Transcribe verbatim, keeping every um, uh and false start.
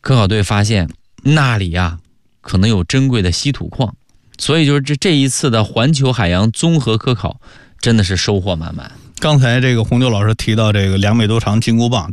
科考队发现那里啊可能有珍贵的稀土矿，所以就是这这一次的环球海洋综合科考真的是收获满满。 刚才这个洪九老师提到这个两米多长金箍棒，